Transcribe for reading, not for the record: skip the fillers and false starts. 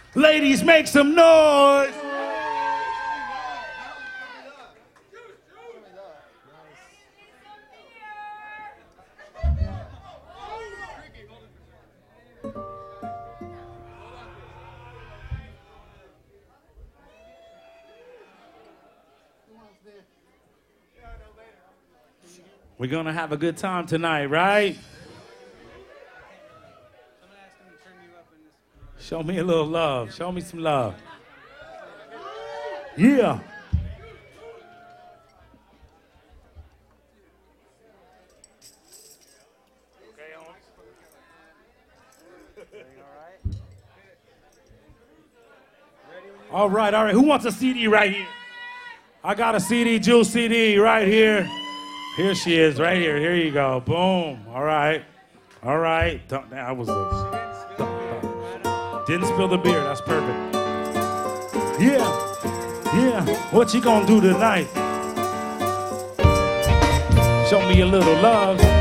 Ladies, make some noise. We're going to have a good time tonight, right? Show me a little love. Show me some love. Yeah. All right. Who wants a CD right here? I got a CD, Jules CD right here. Here she is, right here. Here you go. Boom. All right. All right. That was didn't spill the beer. That's perfect. Yeah. Yeah. What you gonna do tonight? Show me a little love.